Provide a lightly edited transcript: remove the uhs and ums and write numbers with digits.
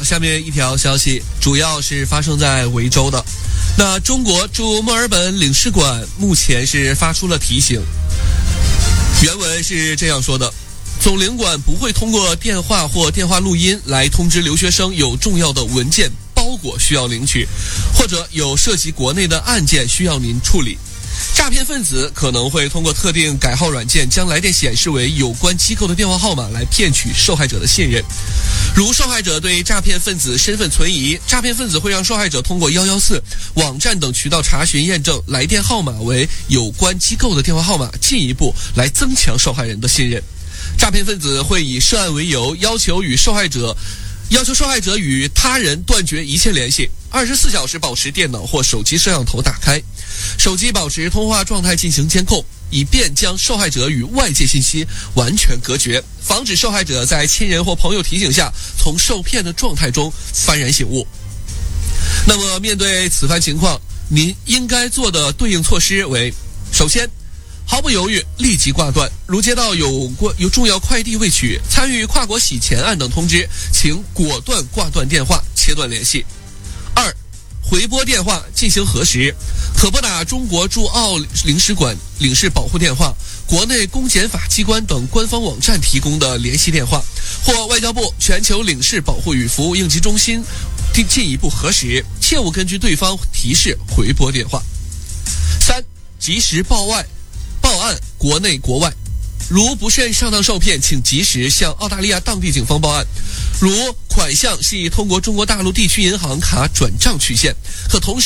好，下面一条消息主要是发生在维州的。那中国驻墨尔本领事馆目前是发出了提醒，原文是这样说的：总领馆不会通过电话或电话录音来通知留学生有重要的文件包裹需要领取，或者有涉及国内的案件需要您处理。诈骗分子可能会通过特定改号软件将来电显示为有关机构的电话号码来骗取受害者的信任。如受害者对诈骗分子身份存疑，诈骗分子会让受害者通过114网站等渠道查询验证来电号码为有关机构的电话号码，进一步来增强受害人的信任。诈骗分子会以涉案为由，要求受害者与他人断绝一切联系，24小时保持电脑或手机摄像头打开，手机保持通话状态进行监控，以便将受害者与外界信息完全隔绝，防止受害者在亲人或朋友提醒下从受骗的状态中幡然醒悟。那么面对此番情况，您应该做的对应措施为：首先，毫不犹豫立即挂断，如接到有重要快递未取、参与跨国洗钱案等通知，请果断挂断电话，切断联系。二，回拨电话进行核实，可拨打中国驻澳领事馆领事保护电话、国内公检法机关等官方网站提供的联系电话，或外交部全球领事保护与服务应急中心进一步核实，切勿根据对方提示回拨电话。三，及时报案国内国外，如不慎上当受骗，请及时向澳大利亚当地警方报案。如款项系通过中国大陆地区银行卡转账取现，可同时